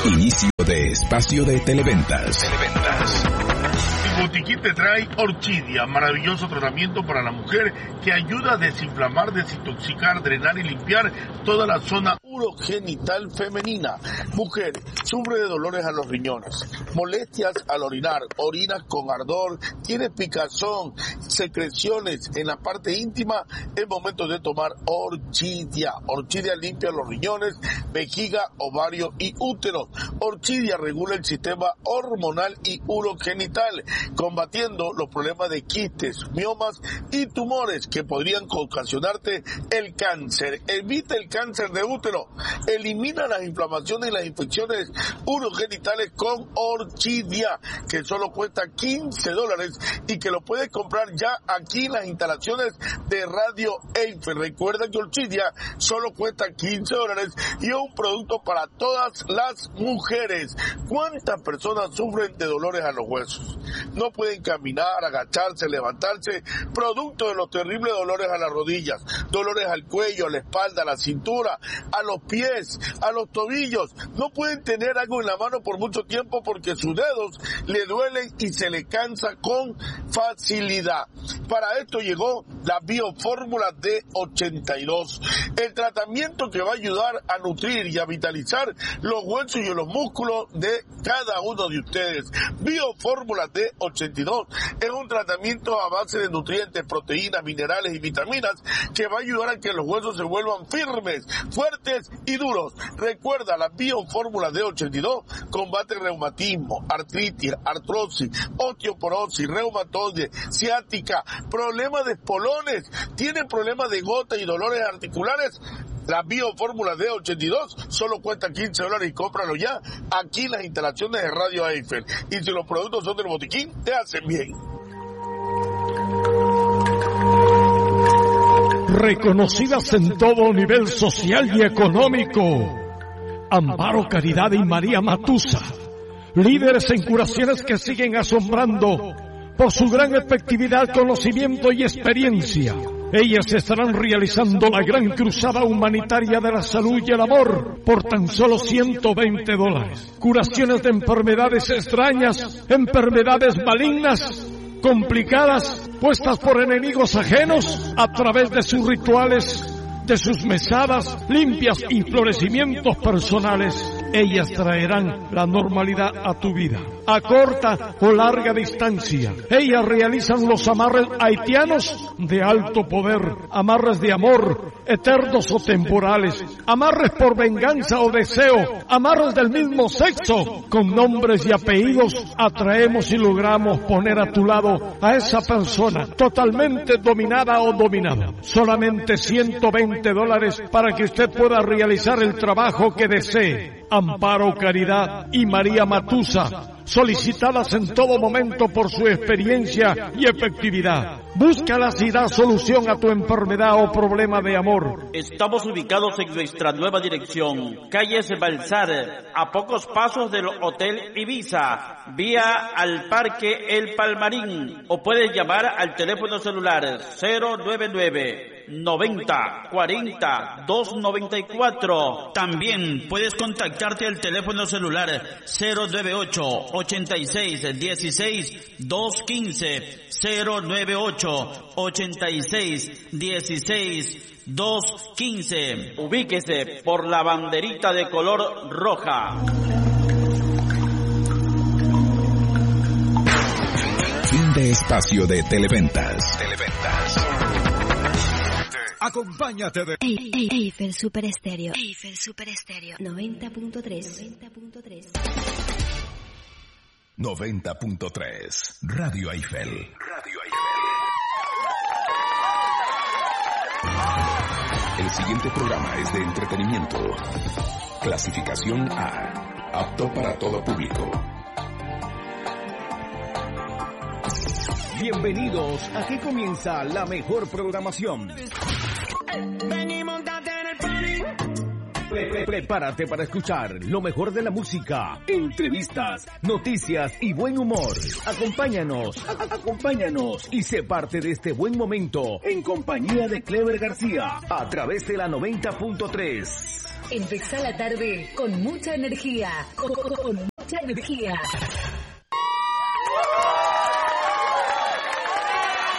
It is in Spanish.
Inicio de espacio de Televentas. Botiquín te trae Orchidia, maravilloso tratamiento para la mujer que ayuda a desinflamar, desintoxicar, drenar y limpiar toda la zona urogenital femenina. Mujer, sufre de dolores a los riñones, molestias al orinar, orinas con ardor, tiene picazón, secreciones en la parte íntima, es momento de tomar Orchidia. Orchidia limpia los riñones, vejiga, ovario y útero. Orchidia regula el sistema hormonal y urogenital, combatiendo los problemas de quistes, miomas y tumores que podrían ocasionarte el cáncer. Evita el cáncer de útero, elimina las inflamaciones y las infecciones urogenitales con Orchidia, que solo cuesta $15 y que lo puedes comprar ya aquí en las instalaciones de Radio Eiffel. Recuerda que Orchidia solo cuesta $15 y es un producto para todas las mujeres. ¿Cuántas personas sufren de dolores a los huesos? No pueden caminar, agacharse, levantarse, producto de los terribles dolores a las rodillas, dolores al cuello, a la espalda, a la cintura, a los pies, a los tobillos. No pueden tener algo en la mano por mucho tiempo porque sus dedos le duelen y se le cansa con facilidad. Para esto llegó la Biofórmula D82, el tratamiento que va a ayudar a nutrir y a vitalizar los huesos y los músculos de cada uno de ustedes. Biofórmula D82 es un tratamiento a base de nutrientes, proteínas, minerales y vitaminas que va a ayudar a que los huesos se vuelvan firmes, fuertes y duros. Recuerda, la Biofórmula D82 combate reumatismo, artritis, artrosis, osteoporosis, reumatoide, ciática, problemas de espolones, tiene problemas de gota y dolores articulares. La Biofórmula D82 solo cuesta $15 y cómpralo ya aquí en las instalaciones de Radio Eiffel. Y si los productos son del botiquín, te hacen bien. Reconocidas en todo nivel social y económico, Amparo Caridad y María Matusa, líderes en curaciones que siguen asombrando por su gran efectividad, conocimiento y experiencia. Ellas estarán realizando la gran cruzada humanitaria de la salud y el amor por tan solo $120. Curaciones de enfermedades extrañas, enfermedades malignas, complicadas, puestas por enemigos ajenos a través de sus rituales, de sus mesadas limpias y florecimientos personales. Ellas traerán la normalidad a tu vida, a corta o larga distancia. Ellas realizan los amarres haitianos de alto poder, amarres de amor, eternos o temporales, amarres por venganza o deseo, amarres del mismo sexo. Con nombres y apellidos atraemos y logramos poner a tu lado a esa persona totalmente dominada o dominado. Solamente $120 para que usted pueda realizar el trabajo que desee. Amparo Caridad y María Matusa, solicitadas en todo momento por su experiencia y efectividad. Búscalas y da solución a tu enfermedad o problema de amor. Estamos ubicados en nuestra nueva dirección, calle Balsar, a pocos pasos del Hotel Ibiza, vía al Parque El Palmarín, o puedes llamar al teléfono celular 099-90-40-294. También puedes contactarte al teléfono celular 098-86-16-215, 098-86-16-215. Ubíquese por la banderita de color roja. Fin de espacio de Televentas. Acompáñate de Eiffel Super Estéreo. Eiffel Super Estéreo 90.3. 90.3 Radio Eiffel. El siguiente programa es de entretenimiento. Clasificación A. Apto para todo público. Bienvenidos, aquí comienza la mejor programación. Prepárate para escuchar lo mejor de la música, entrevistas, noticias y buen humor. Acompáñanos y sé parte de este buen momento en compañía de Clever García a través de la 90.3. Empezá la tarde con mucha energía. Con mucha energía.